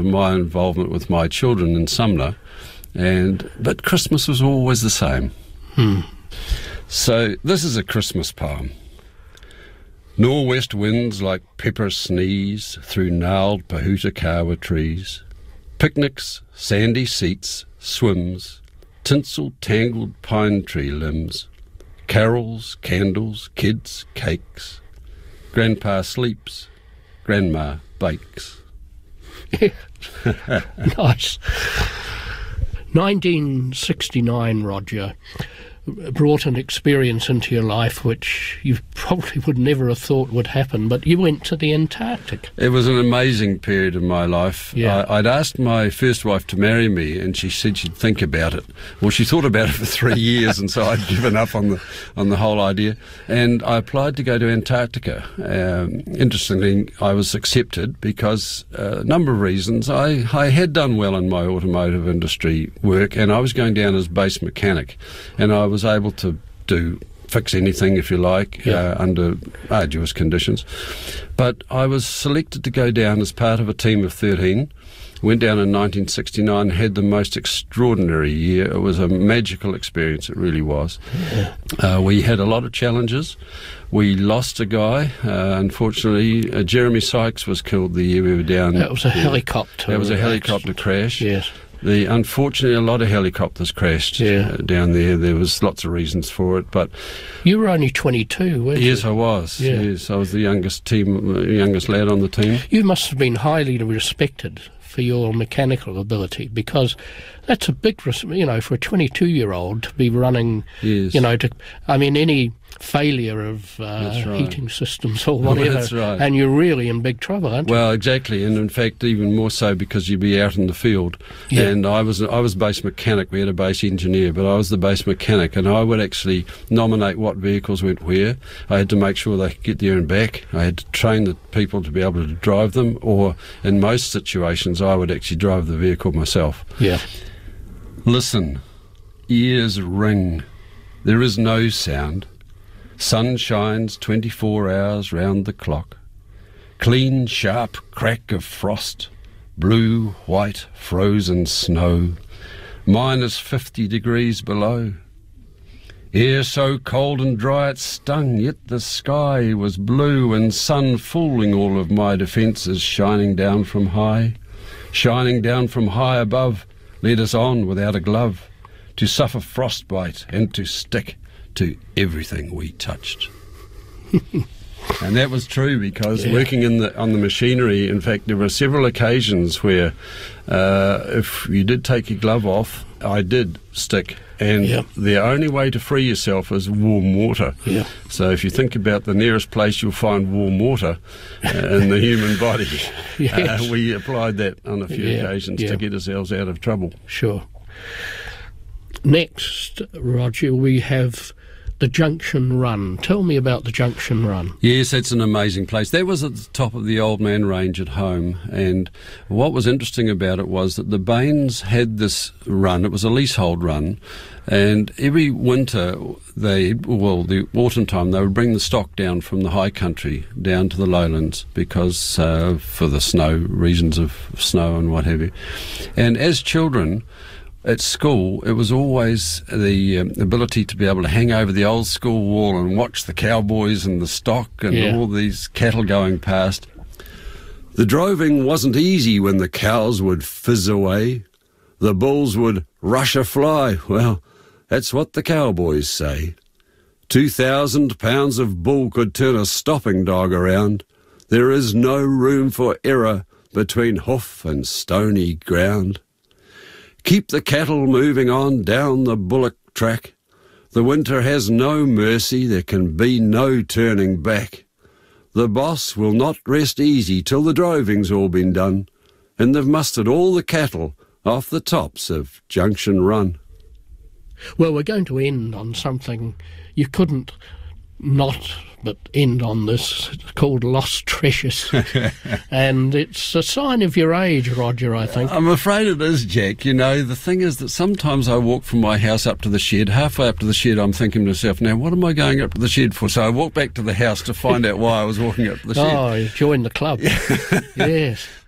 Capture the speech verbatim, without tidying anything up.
my involvement with my children in Sumner, and but Christmas was always the same. Hmm. So this is a Christmas poem. Nor'west winds like pepper sneeze through gnarled Pahutakawa trees. Picnics, sandy seats, swims, tinsel tangled pine tree limbs. Carols, candles, kids, cakes. Grandpa sleeps, Grandma bakes. Nice. nineteen sixty-nine, Roger, brought an experience into your life which you probably would never have thought would happen, but you went to the Antarctic. It was an amazing period of my life. Yeah. I, I'd asked my first wife to marry me, and she said she'd think about it. Well, she thought about it for three years, and so I'd given up on the on the whole idea. And I applied to go to Antarctica. Um, interestingly, I was accepted because uh, a number of reasons. I, I had done well in my automotive industry work, and I was going down as base mechanic, and I was was able to do fix anything, if you like, yeah. uh, under arduous conditions. But I was selected to go down as part of a team of thirteen. Went down in nineteen sixty-nine, had the most extraordinary year. It was a magical experience, it really was. Yeah. Uh, we had a lot of challenges. We lost a guy, uh, unfortunately. Uh, Jeremy Sykes was killed the year we were down. That was a there. helicopter. That was a accident. helicopter crash. Yes. The, unfortunately, a lot of helicopters crashed yeah. uh, down there. There was lots of reasons for it, but you were only twenty-two, weren't you? yes, I was. Yeah. Yes, I was the youngest team, uh, youngest lad on the team. You must have been highly respected for your mechanical ability, because that's a big, you know, for a twenty-two-year-old to be running. Yes. You know, to I mean, any failure of uh, That's right. heating systems or whatever, That's right. and you're really in big trouble, aren't you? Well, exactly, and in fact, even more so because you'd be out in the field. Yeah. And I was I was base mechanic. We had a base engineer, but I was the base mechanic, and I would actually nominate what vehicles went where. I had to make sure they could get there and back. I had to train the people to be able to drive them, or in most situations, I would actually drive the vehicle myself. Yeah. Listen, ears ring. There is no sound. Sun shines twenty-four hours round the clock. Clean, sharp crack of frost. Blue, white, frozen snow. Minus fifty degrees below. Air so cold and dry it stung, yet the sky was blue, and sun fooling all of my defences, shining down from high. Shining down from high above, led us on without a glove, to suffer frostbite and to stick to everything we touched. And that was true, because yeah. working in the on the machinery, in fact, there were several occasions where uh, if you did take your glove off, I did stick. And yeah. the only way to free yourself is warm water. Yeah. So if you think about the nearest place you'll find warm water uh, in the human body, yes. uh, we applied that on a few yeah. occasions yeah. to get ourselves out of trouble. Sure. Next, Roger, we have the Junction Run. Tell me about the Junction Run. Yes, it's an amazing place. That was at the top of the Old Man Range at home, and what was interesting about it was that the Baines had this run. It was a leasehold run, and every winter, they, well, the autumn time, they would bring the stock down from the high country down to the lowlands, because uh, for the snow, reasons of snow and what have you. And as children, at school, it was always the um, ability to be able to hang over the old school wall and watch the cowboys and the stock and yeah. all these cattle going past. The droving wasn't easy when the cows would fizz away. The bulls would rush a fly. Well, that's what the cowboys say. Two thousand pounds of bull could turn a stopping dog around. There is no room for error between hoof and stony ground. Keep the cattle moving on down the bullock track. The winter has no mercy, there can be no turning back. The boss will not rest easy till the droving's all been done, and they've mustered all the cattle off the tops of Junction Run. Well, we're going to end on something you couldn't not but end on this, called Lost Treasures. And it's a sign of your age, Roger, I think. I'm afraid it is, Jack. You know, the thing is that sometimes I walk from my house up to the shed. Halfway up to the shed, I'm thinking to myself, now, what am I going up to the shed for? So I walk back to the house to find out why I was walking up to the shed. Oh, you joined the club. Yes.